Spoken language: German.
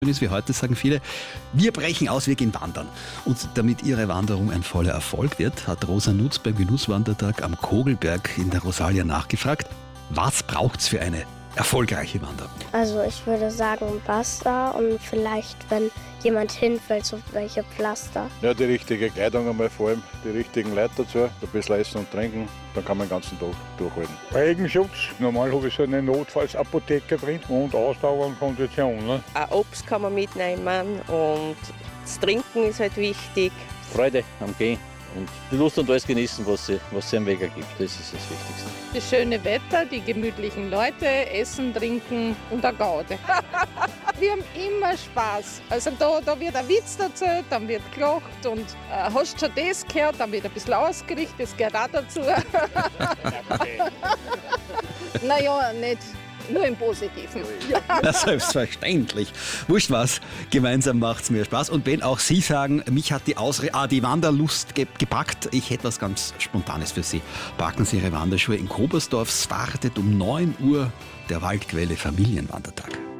ist wie heute, sagen viele, wir brechen aus, wir gehen wandern. Und damit ihre Wanderung ein voller Erfolg wird, hat Rosa Nutz beim Genusswandertag am Kogelberg in der Rosalia nachgefragt, was braucht's für eine erfolgreiche Wanderung? Also ich würde sagen Wasser und vielleicht, wenn jemand hinfällt, so welche Pflaster. Ja, die richtige Kleidung einmal vor allem, die richtigen Leute dazu, ein bisschen Essen und Trinken, dann kann man den ganzen Tag durchhalten. Eigenschutz, normal habe ich so eine Notfallsapotheke drin und Ausdauer und Kondition. Ne? Auch Obst kann man mitnehmen und das Trinken ist halt wichtig. Freude am Gehen und die Lust und alles genießen, was sie am Weg ergibt, das ist das Wichtigste. Das schöne Wetter, die gemütlichen Leute, Essen, Trinken und eine Gaude. Wir haben immer Spaß. Also da wird ein Witz erzählt, dann wird gelacht und hast schon das gehört, dann wird ein bisschen ausgerichtet, das gehört auch dazu. Naja, nicht nur im Positiven. Ja, selbstverständlich. Wurscht was, gemeinsam macht's mir Spaß. Und wenn auch Sie sagen, mich hat die Wanderlust gepackt, ich hätte was ganz Spontanes für Sie. Packen Sie Ihre Wanderschuhe in Kobersdorf, es startet um 9 Uhr der Waldquelle Familienwandertag.